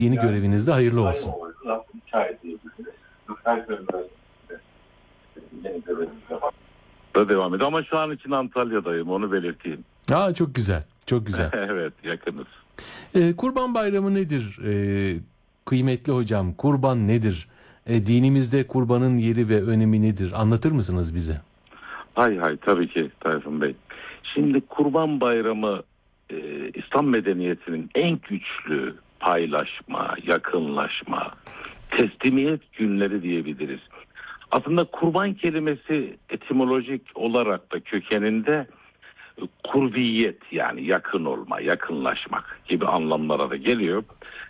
Yeni görevinizde hayırlı olsun. Da devam ediyor ama şu an için Antalya'dayım, onu belirteyim. Çok güzel, çok güzel. Evet, yakınız. Kurban Bayramı nedir? Kıymetli hocam, kurban nedir? Dinimizde kurbanın yeri ve önemi nedir? Anlatır mısınız bize? Hay tabii ki Tayfun Bey. Şimdi Kurban Bayramı İslam medeniyetinin en güçlü paylaşma, yakınlaşma, teslimiyet günleri diyebiliriz. Aslında kurban kelimesi etimolojik olarak da kökeninde kurbiyet, yani yakın olma, yakınlaşmak gibi anlamlara da geliyor.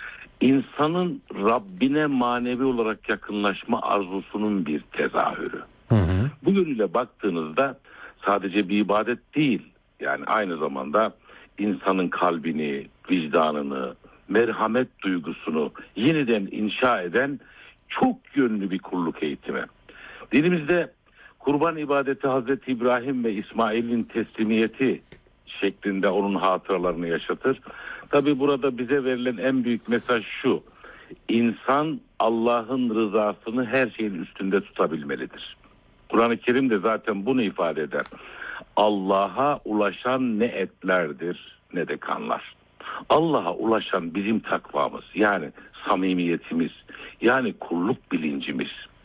İnsanın Rabbine manevi olarak yakınlaşma arzusunun bir tezahürü. Bu yönüyle baktığınızda sadece bir ibadet değil, yani aynı zamanda insanın kalbini, vicdanını, merhamet duygusunu yeniden inşa eden çok yönlü bir kulluk eğitimi. Dinimizde kurban ibadeti Hazreti İbrahim ve İsmail'in teslimiyeti şeklinde onun hatıralarını yaşatır. Tabi burada bize verilen en büyük mesaj şu: İnsan Allah'ın rızasını her şeyin üstünde tutabilmelidir. Kur'an-ı Kerim de zaten bunu ifade eder. Allah'a ulaşan ne etlerdir ne de kanlar. Allah'a ulaşan bizim takvamız, yani samimiyetimiz, yani kulluk bilincimiz.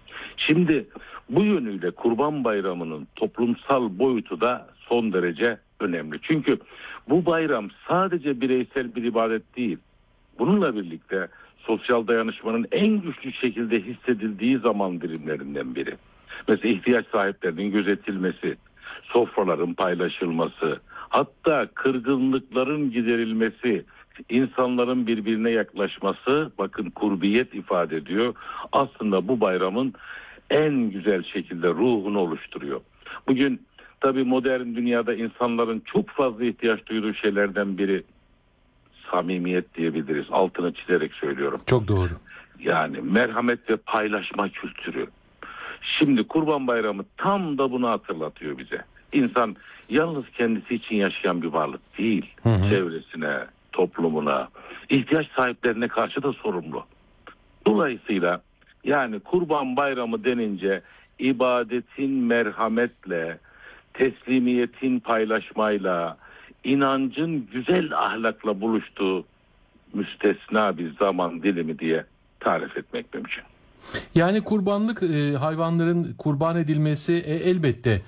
Şimdi bu yönüyle Kurban Bayramı'nın toplumsal boyutu da son derece önemli. Çünkü bu bayram sadece bireysel bir ibadet değil. Bununla birlikte sosyal dayanışmanın en güçlü şekilde hissedildiği zaman dilimlerinden biri. Mesela ihtiyaç sahiplerinin gözetilmesi, sofraların paylaşılması, hatta kırgınlıkların giderilmesi, insanların birbirine yaklaşması, bakın kurbiyet ifade ediyor. Aslında bu bayramın en güzel şekilde ruhunu oluşturuyor. Bugün tabii modern dünyada insanların çok fazla ihtiyaç duyduğu şeylerden biri samimiyet diyebiliriz. Altını çizerek söylüyorum. Çok doğru. Yani merhamet ve paylaşma kültürü. Şimdi Kurban Bayramı tam da bunu hatırlatıyor bize. İnsan yalnız kendisi için yaşayan bir varlık değil. Çevresine, toplumuna, ihtiyaç sahiplerine karşı da sorumlu. Dolayısıyla yani Kurban Bayramı denince ibadetin merhametle, teslimiyetin paylaşmayla, inancın güzel ahlakla buluştuğu müstesna bir zaman dilimi diye tarif etmek mümkün. Yani kurbanlık, hayvanların kurban edilmesi elbette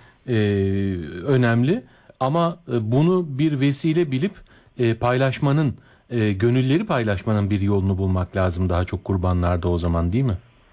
önemli ama bunu bir vesile bilip paylaşmanın, gönülleri paylaşmanın bir yolunu bulmak lazım daha çok kurbanlarda o zaman, değil mi?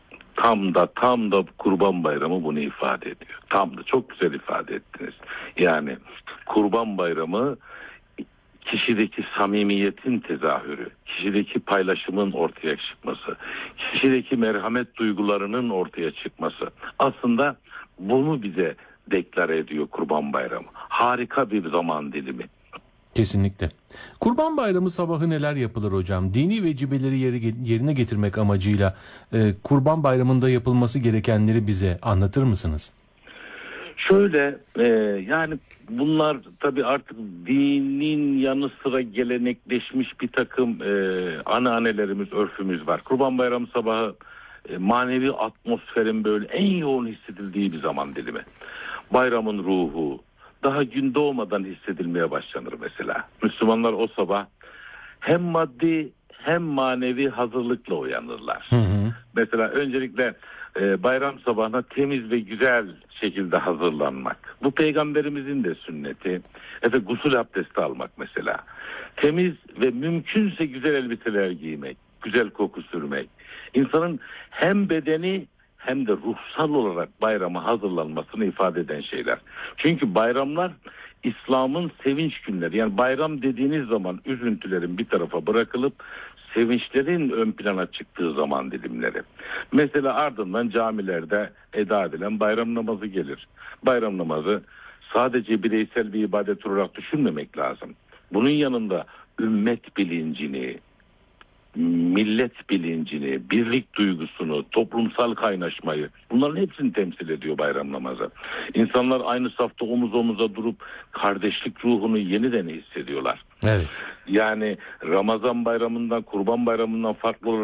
Tam da Kurban Bayramı bunu ifade ediyor. Tam da çok güzel ifade ettiniz. Yani Kurban Bayramı kişideki samimiyetin tezahürü, kişideki paylaşımın ortaya çıkması, kişideki merhamet duygularının ortaya çıkması. Aslında bunu bize deklare ediyor Kurban Bayramı. Harika bir zaman dilimi. Kesinlikle. Kurban Bayramı sabahı neler yapılır hocam? Dini vecibeleri yerine getirmek amacıyla Kurban Bayramı'nda yapılması gerekenleri bize anlatır mısınız? Şöyle yani bunlar tabii artık dinin yanı sıra gelenekleşmiş bir takım ananelerimiz, örfümüz var. Kurban Bayramı sabahı manevi atmosferin böyle en yoğun hissedildiği bir zaman dilimi. Bayramın ruhu daha gün doğmadan hissedilmeye başlanır mesela. Müslümanlar o sabah hem maddi hem manevi hazırlıkla uyanırlar. Mesela öncelikle bayram sabahına temiz ve güzel şekilde hazırlanmak. Bu peygamberimizin de sünneti. Gusül abdesti almak mesela. Temiz ve mümkünse güzel elbiseler giymek, güzel koku sürmek. İnsanın hem bedeni hem de ruhsal olarak bayrama hazırlanmasını ifade eden şeyler. Çünkü bayramlar İslam'ın sevinç günleri. Yani bayram dediğiniz zaman üzüntülerin bir tarafa bırakılıp sevinçlerin ön plana çıktığı zaman dilimleri. Mesela ardından camilerde eda edilen bayram namazı gelir. Bayram namazı sadece bireysel bir ibadet olarak düşünmemek lazım. Bunun yanında ümmet bilincini, millet bilincini, birlik duygusunu, toplumsal kaynaşmayı, bunların hepsini temsil ediyor bayram namazı. İnsanlar aynı safta omuz omuza durup kardeşlik ruhunu yeniden hissediyorlar. Evet. Yani Ramazan bayramından, Kurban bayramından farklı olarak